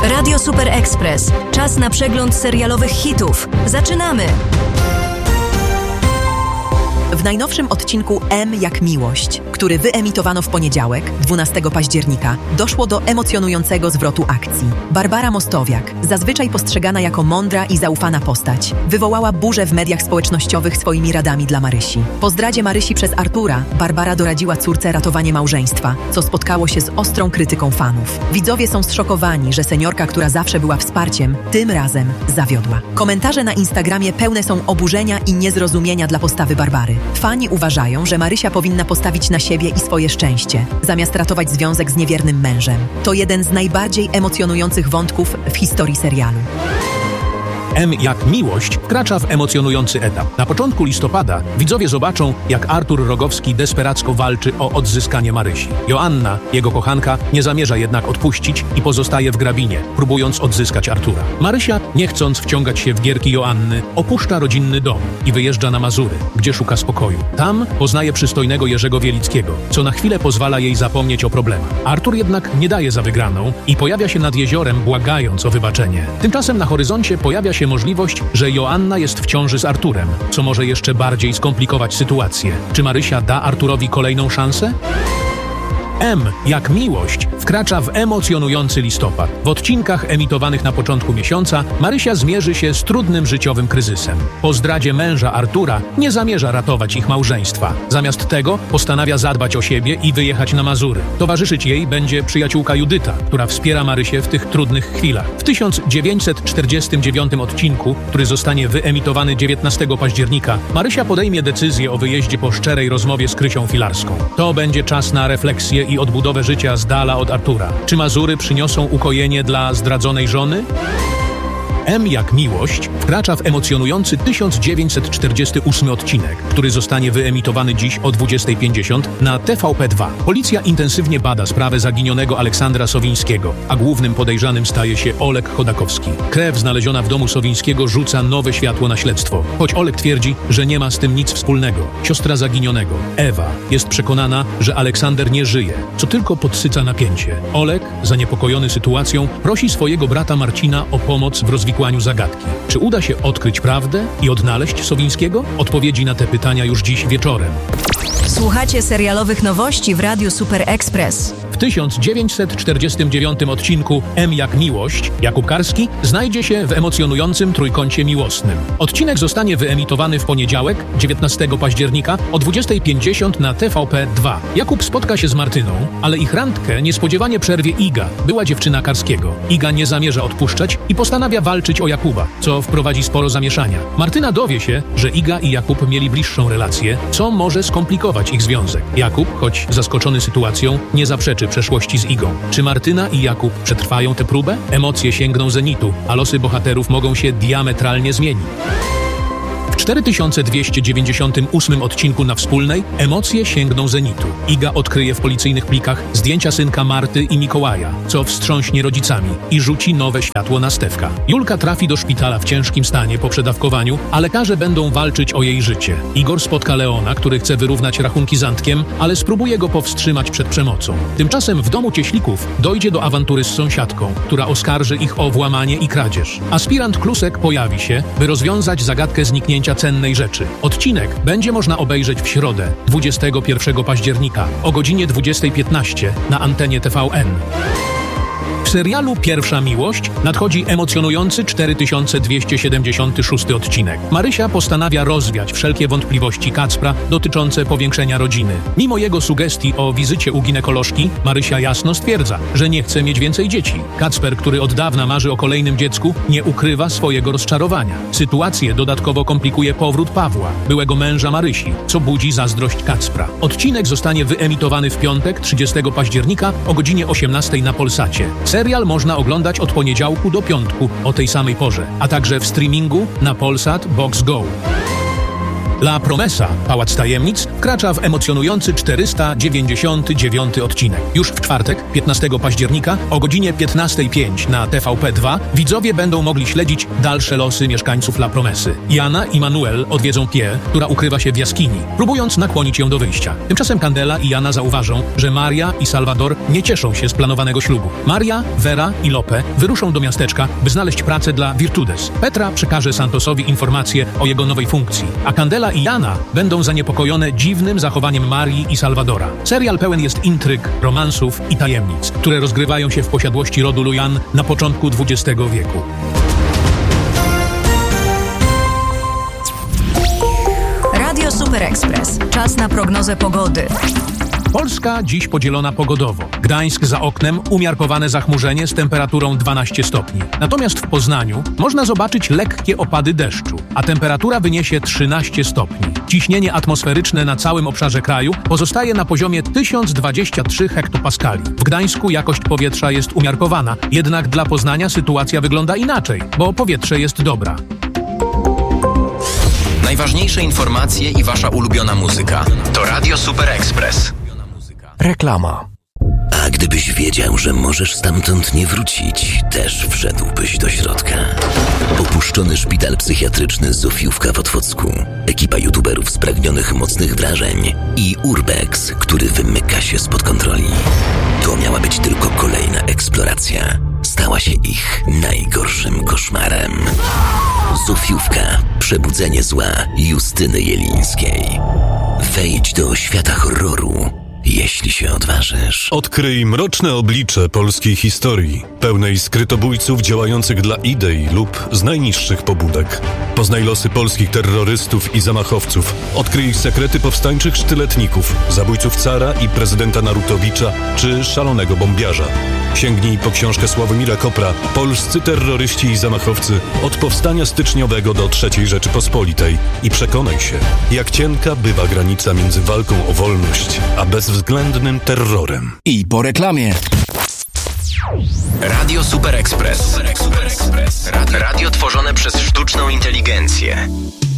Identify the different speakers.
Speaker 1: Radio Super Express. Czas na przegląd serialowych hitów. Zaczynamy!
Speaker 2: W najnowszym odcinku M jak miłość, który wyemitowano w poniedziałek, 12 października, doszło do emocjonującego zwrotu akcji. Barbara Mostowiak, zazwyczaj postrzegana jako mądra i zaufana postać, wywołała burzę w mediach społecznościowych swoimi radami dla Marysi. Po zdradzie Marysi przez Artura, Barbara doradziła córce ratowanie małżeństwa, co spotkało się z ostrą krytyką fanów. Widzowie są zszokowani, że seniorka, która zawsze była wsparciem, tym razem zawiodła. Komentarze na Instagramie pełne są oburzenia i niezrozumienia dla postawy Barbary. Fani uważają, że Marysia powinna postawić na siebie i swoje szczęście, zamiast ratować związek z niewiernym mężem. To jeden z najbardziej emocjonujących wątków w historii serialu.
Speaker 3: M jak miłość wkracza w emocjonujący etap. Na początku listopada widzowie zobaczą, jak Artur Rogowski desperacko walczy o odzyskanie Marysi. Joanna, jego kochanka, nie zamierza jednak odpuścić i pozostaje w grabinie, próbując odzyskać Artura. Marysia, nie chcąc wciągać się w gierki Joanny, opuszcza rodzinny dom i wyjeżdża na Mazury, gdzie szuka spokoju. Tam poznaje przystojnego Jerzego Wielickiego, co na chwilę pozwala jej zapomnieć o problemach. Artur jednak nie daje za wygraną i pojawia się nad jeziorem, błagając o wybaczenie. Tymczasem na horyzoncie pojawia się możliwość, że Joanna jest w ciąży z Arturem, co może jeszcze bardziej skomplikować sytuację. Czy Marysia da Arturowi kolejną szansę? M jak miłość wkracza w emocjonujący listopad. W odcinkach emitowanych na początku miesiąca Marysia zmierzy się z trudnym życiowym kryzysem. Po zdradzie męża Artura nie zamierza ratować ich małżeństwa. Zamiast tego postanawia zadbać o siebie i wyjechać na Mazury. Towarzyszyć jej będzie przyjaciółka Judyta, która wspiera Marysię w tych trudnych chwilach. W 1949 odcinku, który zostanie wyemitowany 19 października, Marysia podejmie decyzję o wyjeździe po szczerej rozmowie z Krysią Filarską. To będzie czas na refleksję i odbudowę życia z dala od Artura. Czy Mazury przyniosą ukojenie dla zdradzonej żony? M jak miłość wkracza w emocjonujący 1948 odcinek, który zostanie wyemitowany dziś o 20:50 na TVP2. Policja intensywnie bada sprawę zaginionego Aleksandra Sowińskiego, a głównym podejrzanym staje się Oleg Chodakowski. Krew znaleziona w domu Sowińskiego rzuca nowe światło na śledztwo, choć Oleg twierdzi, że nie ma z tym nic wspólnego. Siostra zaginionego, Ewa, jest przekonana, że Aleksander nie żyje, co tylko podsyca napięcie. Oleg, zaniepokojony sytuacją, prosi swojego brata Marcina o pomoc w rozwikłaniu zagadki. Czy uda się odkryć prawdę i odnaleźć Sowińskiego? Odpowiedzi na te pytania już dziś wieczorem.
Speaker 1: Słuchacie serialowych nowości w Radiu Super Express.
Speaker 3: W 1949 odcinku M jak miłość Jakub Karski znajdzie się w emocjonującym trójkącie miłosnym. Odcinek zostanie wyemitowany w poniedziałek, 19 października o 20:50 na TVP2. Jakub spotka się z Martyną, ale ich randkę niespodziewanie przerwie Iga, była dziewczyna Karskiego. Iga nie zamierza odpuszczać i postanawia walczyć o Jakuba, co wprowadzi sporo zamieszania. Martyna dowie się, że Iga i Jakub mieli bliższą relację, co może skomplikować ich związek. Jakub, choć zaskoczony sytuacją, nie zaprzeczy przeszłości z Igą. Czy Martyna i Jakub przetrwają tę próbę? Emocje sięgną zenitu, a losy bohaterów mogą się diametralnie zmienić. W 4298 odcinku na Wspólnej emocje sięgną zenitu. Iga odkryje w policyjnych plikach zdjęcia synka Marty i Mikołaja, co wstrząśnie rodzicami i rzuci nowe światło na Stefka. Julka trafi do szpitala w ciężkim stanie po przedawkowaniu, a lekarze będą walczyć o jej życie. Igor spotka Leona, który chce wyrównać rachunki z Antkiem, ale spróbuje go powstrzymać przed przemocą. Tymczasem w domu Cieślików dojdzie do awantury z sąsiadką, która oskarży ich o włamanie i kradzież. Aspirant Klusek pojawi się, by rozwiązać zagadkę zniknięcia cennej rzeczy. Odcinek będzie można obejrzeć w środę, 21 października o godzinie 20:15 na antenie TVN. W serialu Pierwsza miłość nadchodzi emocjonujący 4276 odcinek. Marysia postanawia rozwiać wszelkie wątpliwości Kacpra dotyczące powiększenia rodziny. Mimo jego sugestii o wizycie u ginekolożki, Marysia jasno stwierdza, że nie chce mieć więcej dzieci. Kacper, który od dawna marzy o kolejnym dziecku, nie ukrywa swojego rozczarowania. Sytuację dodatkowo komplikuje powrót Pawła, byłego męża Marysi, co budzi zazdrość Kacpra. Odcinek zostanie wyemitowany w piątek, 30 października o godzinie 18 na Polsacie. Serial można oglądać od poniedziałku do piątku o tej samej porze, a także w streamingu na Polsat Box Go. La Promesa, Pałac Tajemnic, wkracza w emocjonujący 499 odcinek. Już w czwartek, 15 października o godzinie 15:05 na TVP2 widzowie będą mogli śledzić dalsze losy mieszkańców La Promesy. Jana i Manuel odwiedzą Pie, która ukrywa się w jaskini, próbując nakłonić ją do wyjścia. Tymczasem Candela i Jana zauważą, że Maria i Salvador nie cieszą się z planowanego ślubu. Maria, Vera i Lope wyruszą do miasteczka, by znaleźć pracę dla Virtudes. Petra przekaże Santosowi informacje o jego nowej funkcji, a Candela i Jana będą zaniepokojone dziwnym zachowaniem Marii i Salvadora. Serial pełen jest intryg, romansów i tajemnic, które rozgrywają się w posiadłości rodu Lujan na początku XX wieku.
Speaker 1: Radio Super Express. Czas na prognozę pogody.
Speaker 3: Polska dziś podzielona pogodowo. Gdańsk za oknem, umiarkowane zachmurzenie z temperaturą 12 stopni. Natomiast w Poznaniu można zobaczyć lekkie opady deszczu, a temperatura wyniesie 13 stopni. Ciśnienie atmosferyczne na całym obszarze kraju pozostaje na poziomie 1023 hektopaskali. W Gdańsku jakość powietrza jest umiarkowana, jednak dla Poznania sytuacja wygląda inaczej, bo powietrze jest dobra.
Speaker 4: Najważniejsze informacje i wasza ulubiona muzyka to Radio Super Express.
Speaker 5: Reklama.
Speaker 6: A gdybyś wiedział, że możesz stamtąd nie wrócić, też wszedłbyś do środka. Opuszczony szpital psychiatryczny Zofiówka w Otwocku, ekipa youtuberów spragnionych mocnych wrażeń i Urbex, który wymyka się spod kontroli. To miała być tylko kolejna eksploracja. Stała się ich najgorszym koszmarem. Zofiówka. Przebudzenie zła Justyny Jelińskiej. Wejdź do świata horroru, jeśli się odważysz.
Speaker 7: Odkryj mroczne oblicze polskiej historii, pełnej skrytobójców działających dla idei lub z najniższych pobudek. Poznaj losy polskich terrorystów i zamachowców. Odkryj sekrety powstańczych sztyletników, zabójców cara i prezydenta Narutowicza czy szalonego bombiarza. Sięgnij po książkę Sławomira Kopra Polscy terroryści i zamachowcy od powstania styczniowego do III Rzeczypospolitej i przekonaj się, jak cienka bywa granica między walką o wolność a bezwzględnym terrorem.
Speaker 5: I po reklamie.
Speaker 4: Radio Super Express. Radio tworzone przez sztuczną inteligencję.